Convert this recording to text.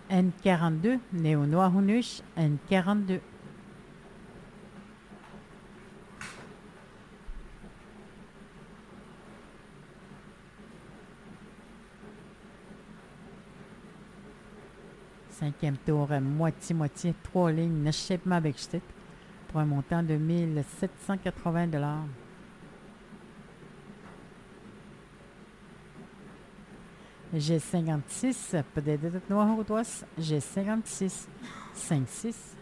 N42, Néo-Noirhounuche, N42. Cinquième tour, moitié-moitié, 3 lignes, échappement avec chute, pour un montant de 1780 $. G56, peut-être noir ou G56, 5-6.